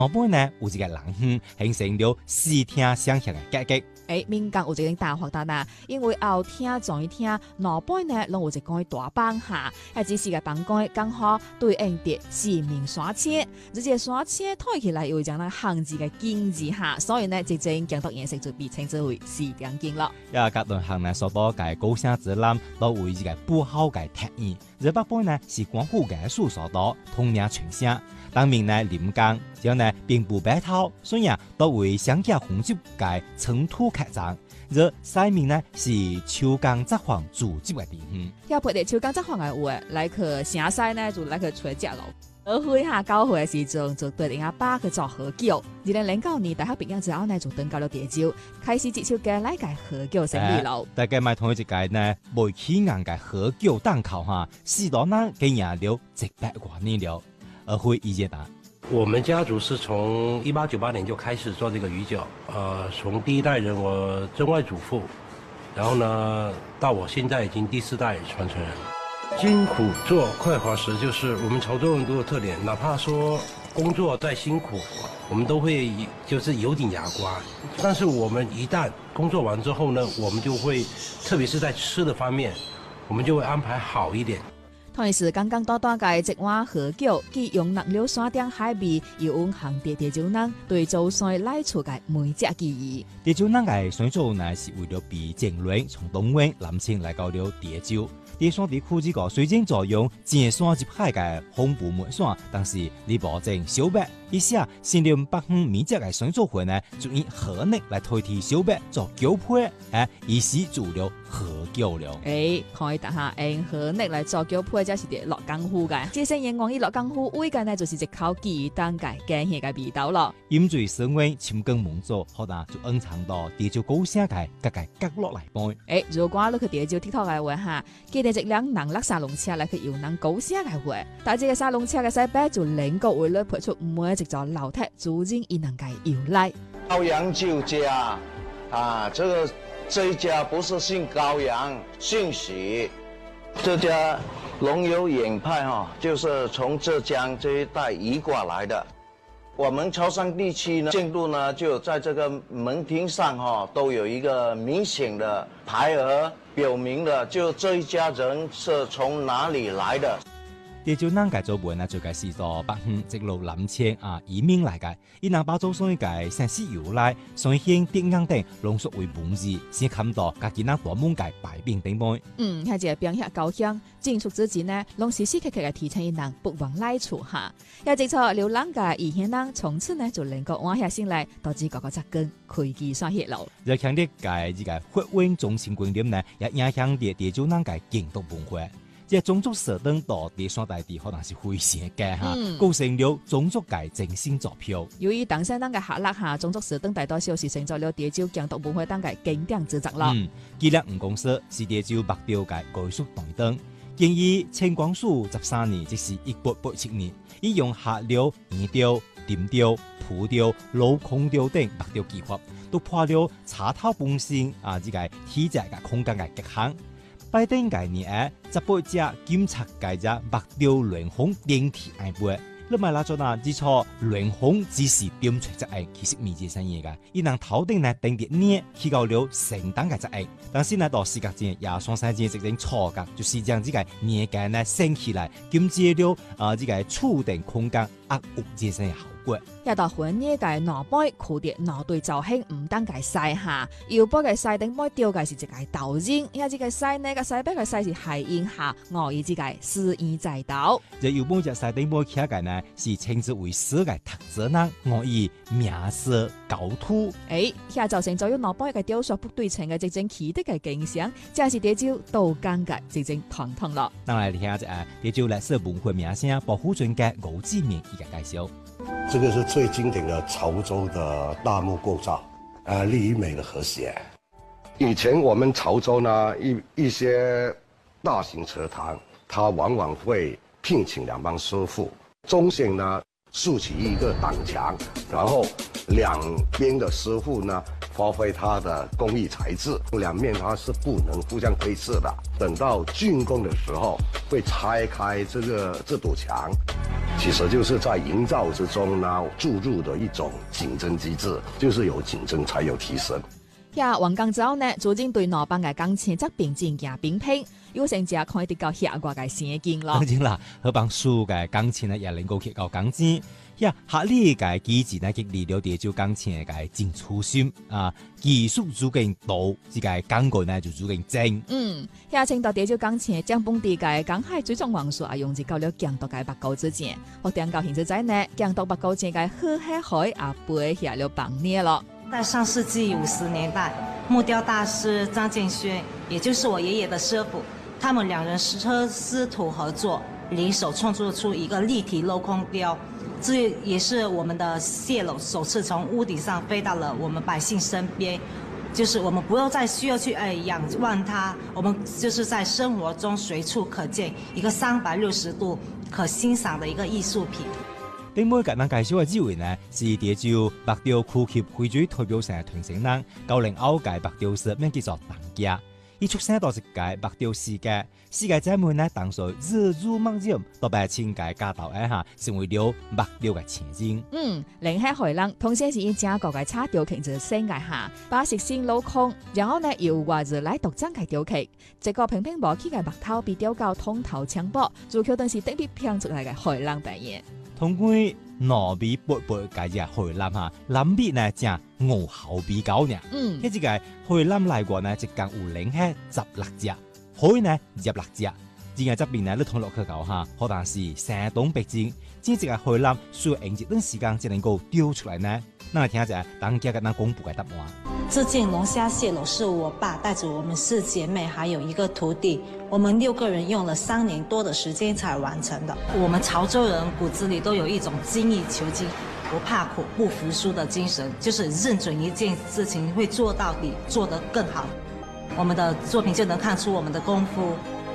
下半呢有一個人園形成了視聽雙向嘅格局。 民間有一個大發達啦，因為後廳再廳下半呢，攏有一個大房下，只是個房間剛好對應着市民山車，這個山車睇起來又會將咱漢字嘅經字下，所以呢，這種建築顏色就被稱之為四點經咯。 各段行呢所多嘅高聲指南都為一個不好嘅特意，而北部呢是廣府藝術所多同名全聲，當面呢臨江之後呢並不白頭，所以都為鄉下風俗嘅塵土劇場。而西面呢是秋江札幌組織嘅地方。 要配合秋江札幌嘅話，來去城西呢就來去吹隻咯。而會下交會嘅時陣，就對人阿爸去做河橋。2009年大學畢業之後呢，就登到了潮州，開始接觸嘅來屆河橋生意咯。 大家買同一隻屆呢，未起硬嘅河橋檔口哈，許多人經營了100多年了。而會意見答。 我們家族是從1898年就開始做這個魚酒，從第一代人我曾外祖父，然後呢到我現在已經第4代傳承人。辛苦做快活時，就是我們潮州人都有特點，哪怕說工作再辛苦，我們都會就是咬緊牙關。但是我們一旦工作完之後呢，我們就會，特別是在吃的方面，我們就會安排好一點。 同時，剛剛多嘅一碗河橋，佢用南寮山頂海味，又用行地潮人對祖先來出嘅每隻記憶。 潮人嘅先祖呢是為了被戰亂從東灣南遷來到了潮州。潮山地區這個雖然採用前山入海嘅紅布門山，但是你保證小白，以下新寮北方每隻嘅先祖會呢，就以河泥來代替小白做橋配，以示做了河橋了。 可以打下用河泥來做橋配，即是啲落功夫嘅。這些人講以落功夫為嘅呢，就是一口記憶當嘅經驗嘅味道咯。 飲醉生活，深耕夢做，好啦，就隱藏到潮州高聲嘅各個角落來背。 如果你去潮州鐵塔嘅話哈，記得一輛人落沙龍車來去遊人高聲嘅話，但係這個沙龍車嘅西北就能夠為了配出每一座樓梯，逐漸以能夠遊來。 高陽酒家這一家不是姓高陽，姓許。這家龍友演派就是從浙江這一帶移過來的。我們潮汕地區呢，建築呢就在這個門廳上都有一個明顯的牌額，表明了就這一家人是從哪裏來的。 潮州人嘅做本呢，最介是做北方直路南遷移民來嘅，伊能把做所以嘅城市由來，所以現電影等濃縮為文字，先看到家己人大門嘅擺邊頂杯。 喺這個邊遐高鄉進出之前呢，攏時時刻刻嘅提醒伊人不忘來處哈。也即錯流浪嘅異鄉人，從此呢就能夠安下心來，導致各個扎根開基山血路。 要強調嘅呢個發展中心觀點呢，也影響啲潮州人嘅建築文化。即係種族設定到潮汕大地可能是非常嘅哈，構成了種族界精神座標。 由於當時人嘅下落下，種族設定大多數是成咗了潮州建築文化當嘅經典之作咯。 紀念吳公司是潮州北調嘅藝術台燈，建議清光緒13年，即是1887年，以用下料、泥雕、點雕、鋪雕、鏤空雕等北調技法，都破了插頭本身呢個體積嘅空間嘅極限。拜登概念18隻檢測計隻北調聯紅電梯硬背，你咪拉咗嗱，只錯聯紅只是點出隻硬，其實未知生意嘅。伊能頭頂呢定啲呢起到了成等嘅隻硬，但是呢到視覺前也雙生前直情錯嘅，就是將呢個年間呢升起來，兼接了呢個觸定空間屋之生嘅效果。 一到婚宴嘅拿杯佢哋拿對造型唔單計細下，腰杯嘅細頂杯吊嘅是一個豆尖，而呢個細呢個細杯嘅細是係應下，我以之個私意在斗。 這腰杯隻細頂杯起嘅呢是稱之為詩嘅特質呢，我以名色高土。 遐造成咗有拿杯嘅雕塑不對稱嘅正奇特嘅景象，正是潮州道間嘅正堂堂咯。 當然聽下潮州歷史文化名聲保護村嘅吳志明一個介紹。 這個是最經典的潮州的大木構造，力與美的和諧。以前我們潮州呢，一些大型祠堂，它往往會聘請兩幫師傅，中線呢豎起一個擋牆，然後兩邊的師傅呢發揮他的工藝才智，兩面它是不能互相對峙的。等到竣工的時候，會拆開這堵牆。 其實就是在營造之中呢注入的一種競爭機制，就是有競爭才有提升。 黃江州呢，最近對老闆嘅工錢則並進行評評，有成只可以得到下個嘅生計咯。 當然啦，好幫數嘅工錢呢也能夠提高工資。合理嘅機制呢，激勵了地州工錢嘅進出心啊，技術足夠到，這個工具呢就足夠正。 在上世紀50年代，木雕大師張建軒，也就是我爺爺的師傅，他們兩人師徒合作，聯手創作出一個立體鏤空雕。這也是我們的蟹簍首次從屋頂上飛到了我們百姓身邊，就是我們不用再需要去仰望它，我們就是在生活中隨處可見一個360度可欣賞的一個藝術品。 頂每個人介紹嘅機會呢，是地州北雕區級會最代表性嘅團成人，90後屆北雕師名叫做當家。伊出生到一屆北雕世界姐妹呢，當時日入夢入，到百千屆家頭下，成為了北雕嘅前景。 臨海海浪，同時是一家國嘅叉雕劇就生涯下，把食先鏤空，然後呢又話就來獨爭嘅雕劇，這個平平無奇嘅白頭被雕到通頭槍爆，主要當時特別拼出嚟嘅海浪表演。 通過糯米薄薄嘅隻海南下，南邊呢正牛後鼻高呢。呢隻個海南來過呢，一共有零係16隻，海呢26隻。而家這邊呢，你通落去搞下，可能是山東北京，這隻個海南需要用一段時間才能夠雕出來呢。那聽下當家嘅那公布嘅答案。 這件龍蝦蟹簍是我爸帶着我們4姐妹，還有一個徒弟，我們6個人用了3年多的時間才完成的。我們潮州人骨子裡都有一種精益求精、不怕苦、不服輸的精神，就是認準一件事情會做到底，做得更好。我們的作品就能看出我們的功夫。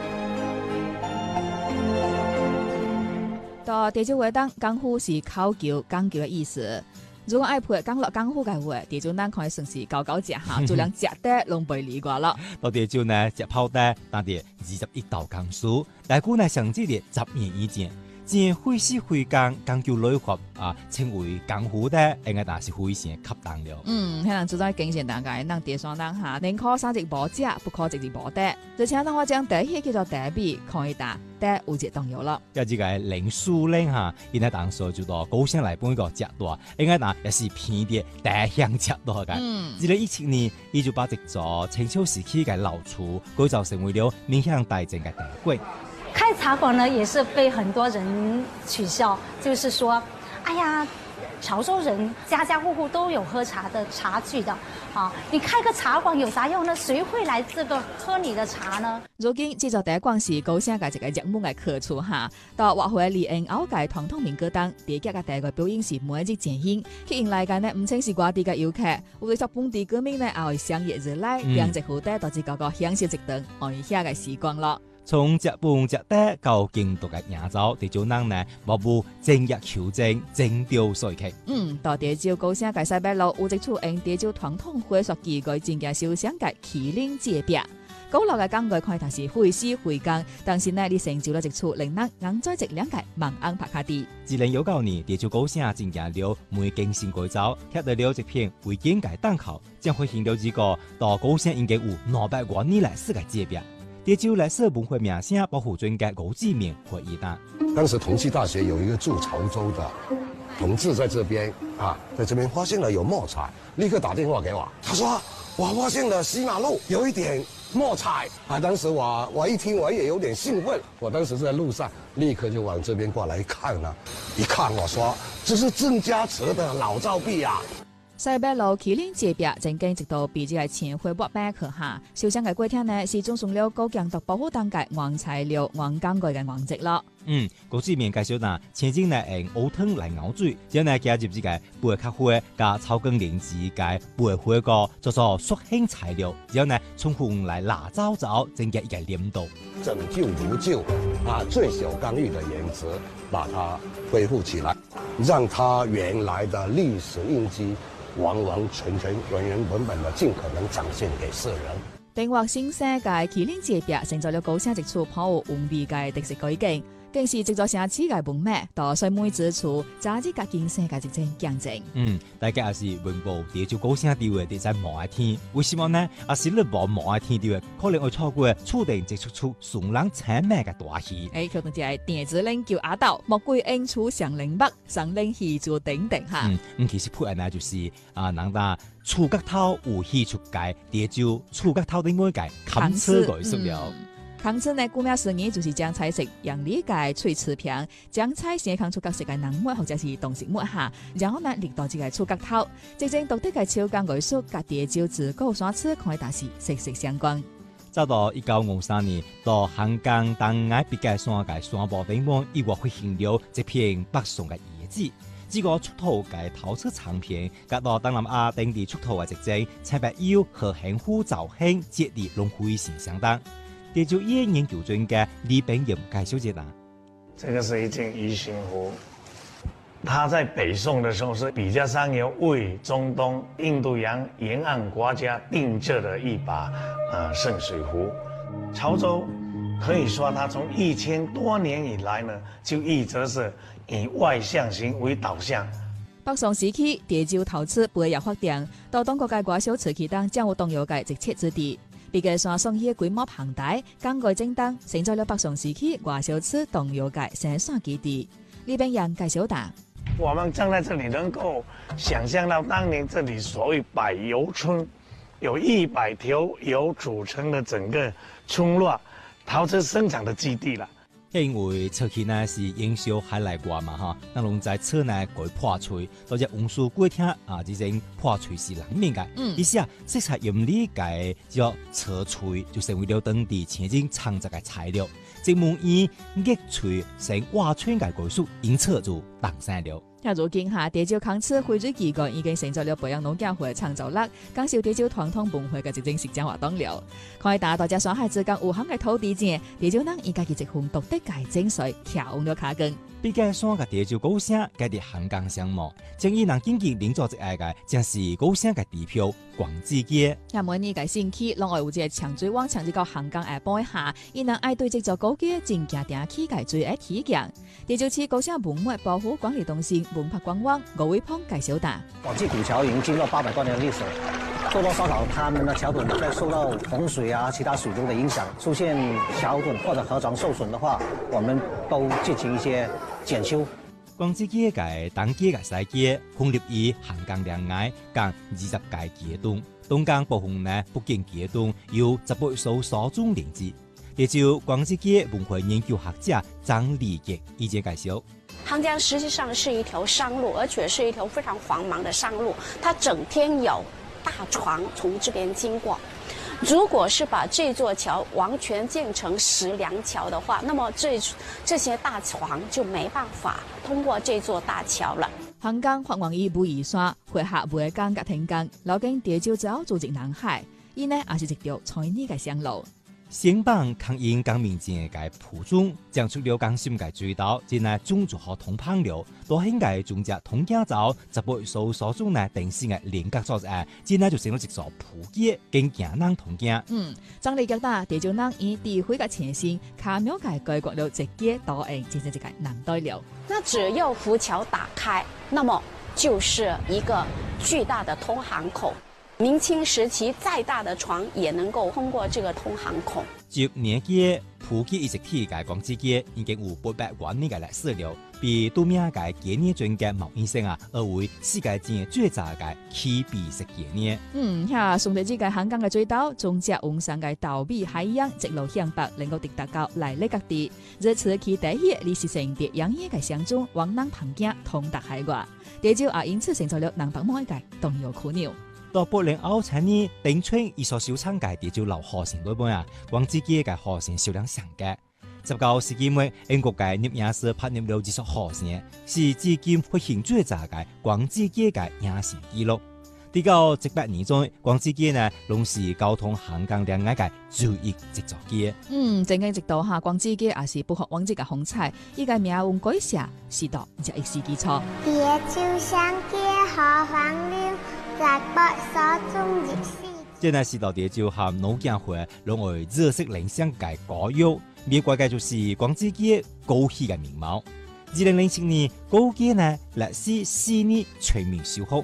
到地州話當功夫是考究講究嘅意思。如果愛配講落功夫嘅話，地州人可以算是高高食下，就連食得攏背離過了。 到地州呢，食泡得，但係21道功夫，大概呢上至啲10年以前，正會師會講究內學啊，稱為功夫的，應該但是非常恰當了。 可能就在經濟大概讓地上人下，寧可三隻無食，不可直接無得。就請當我將第一叫做第比，可以打得有隻動搖了。 有這個零數零下，現在當時就到高雄來搬一個食大，應該但也是偏啲大鄉食大嘅。2017年，伊就把這座清朝時期嘅老厝改造成為了面向大眾嘅茶館。 開茶館呢，也是被很多人取笑，就是說，哎呀，潮州人家家戶戶都有喝茶的茶具的，啊，你開個茶館有啥用呢？誰會來這個喝你的茶呢？ 如今這座茶館是高雄嘅一個熱門嘅客處哈，到活會離岸後嘅傳統民歌當，第一個第二個表演是每日前行，吸引來嘅呢唔淨是外地嘅遊客，有啲本地居民呢也會相約而來，兩隻好得導致個個享受一段愛下嘅時光咯。 從日本日得到京都嘅亞洲，地州人呢，無不精益求精，精雕細刻。 到地州高雄嘅西北路有一處用地州傳統會所技藝增加燒香嘅麒麟節表。高樓嘅工具看頭是會師會工，但是呢，你成就了一處令人眼在直兩界盲安拍卡地。 2019年，地州高雄進行了梅更新改造，貼到了一片維景嘅檔口，將會顯到一個到高雄應該有200多年來世嘅節表。地州歷史文化名勝保護專家吳志明回憶道： 當時同濟大學有一個駐潮州的同志在這邊啊，在這邊發現了有墨彩，立刻打電話給我，他說我發現了西馬路有一點墨彩啊！當時我一聽我也有點興奮，我當時在路上立刻就往這邊過來看了，一看我說這是鄭家祠的老照壁啊！ 西北路麒麟節表曾經直到被這個前回撥擺去下，燒香嘅過程呢是種上了高強度保護當界原材料、原工具嘅原則咯。 高志明介紹嗱，前景呢用熬湯來熬水，之後呢加入這個白卡灰加草根靈子嘅白灰個做做塑形材料，之後呢從紅來辣糟糟，增加一個黏度。 拯救如舊啊，最小剛玉的原則，把它恢復起來，讓它原來的歷史印記完完全全、原原本本的盡可能展現給世人。定劃新生嘅麒麟節表成就了高雄一處頗有風味嘅特色改建。 更是藉助城市嘅文脈，到細妹之處，早日甲經濟嘅一種競爭。 大家也是榮報地就高聲地位地在望一天，為什麼呢？也是你望一天地位，可能會錯過注定接觸出上人產咩嘅大戲。 可能就係電子領叫阿斗，莫歸應處上領北，上領戲做等等嚇。 其實配合呢就是人哋觸角頭有戲出界，地就觸角頭的每界砍車改塑料。 康稱呢，顧名思義就是將菜色用理解脆瓷片，將菜先放出角色嘅人物或者是動植物下，然後呢列到這個觸角頭，真正獨特嘅手工藝術，甲地就自古山車可以達是息息相關。 走到1953年，到香港東岸別界山嘅山坡頂端，一畫會興了一片北宋嘅遺址。這個出土嘅陶瓷產品，甲到東南亞等地出土嘅跡證，差別有和興府造興節日龍會形相當。地就研究專家李炳炎介紹一下。 這個是一件魚形壺，它在北宋的時候是比較上游為中東、印度洋沿岸國家定製的一把聖水壺。潮州可以說，它從1000多年以來呢，就一直是以外向型為導向。 北宋時期，地就陶瓷不會有發展，到東國嘅外小瓷器當將有動搖嘅直切之地。別個山上嘅規模龐大，更改正當，成咗了北宋時期外小瓷動搖嘅生產基地。呢邊人介紹大， 我們站在這裡能夠想象到當年這裡所謂百油村，有100條油組成的整個村落陶瓷生產的基地啦。 因為瓷器呢是營銷海內外嘛哈，那攏在車內改破碎，或者運輸過程這種破碎是難免嘅。意思色彩用理解叫瓷碎，就成為了當地前景창作嘅材料。即門以熱錘成瓦圈嘅技術，因此就誕生了。 如今下地就康瓷匯聚基幹已經成咗了培養農業會創造力，介紹地就傳統文化嘅一種實踐活動了。可以打大家上海之間有限嘅土地前，地就能以家己一份獨特嘅精髓調了卡根。 比較山嘅地就高聲，佢哋香港相貌，將伊能經濟領導一愛嘅，正是高聲嘅地票廣子街。 下每呢個星期，另外有隻長追往長至到香港下背下，伊能愛對這座高街正價定起嘅最愛體驗。地就似高聲文物保護管理中心文化觀光吳偉鵬介紹大。 廣濟古橋已經經過800多年的歷史，多多少少他們的橋墩在受到洪水啊、其他水流的影響，出現橋墩或者河床受損的話，我們都進行一些檢修。 廣子街嘅東街嘅西街，分立於香港兩岸共20個街墩，東港部分呢不僅街墩有18艘沙中連接。也就廣子街文化研究學者張立傑意見介紹。 杭江實際上是一條商路，而且是一條非常繁忙的商路，它整天有大船從這邊經過。如果是把這座橋完全建成石梁橋的話，那麼這些大船就沒辦法通過這座大橋了。 香港發往以武夷山，會下會港嘅停港，老經地就走組織南海，伊呢也是一條在呢嘅上路。 新邦抗英革命前嘅鋪中，將出了港心嘅追悼，真係種族學通烹了，到現嘅種只通家走，18艘所中呢定時嘅連隔作戰，真係就成咗一座鋪街，經行人通家。 張利腳大地就能以地會嘅前線，卡秒界改國了直街導引，真係一個難對了。 那只要浮橋打開，那麼就是一個巨大的通航口。明清時期再大的船也能夠通過這個通航口。 10年間，鋪街一直起嘅廣子街已經有800多年嘅歷史了，比都名嘅街年專家毛醫生而為世界前最早嘅起筆式街年。 宋地之嘅香港嘅追悼，中只往上嘅稻米海洋一路向北，能夠抵達到來歷各地。這次期第一歷史性嘅洋嘢嘅相中，往南旁街通達海外，地就也因此成就了南北門嘅動搖苦鳥。 到80後年，頂村一所小廠嘅地就留河線嗰邊廣子街嘅河線銷量上嘅。19世紀末，英國嘅攝影師拍入了這所河線，是至今發現最早嘅廣子街嘅影線記錄。到18年中，廣子街呢，攏是交通香港兩岸嘅最一座街。 正經直到下廣子街也是不可忘記嘅風采，依個命運改寫，時代就一時基礎。 別照相街何方了，在北所中熱事。 這乃是到地就和農業會攏會熱色聯想嘅教育， 美國嘅就是廣州街高起嘅面貌。2007年高街呢歷時4年全面修復，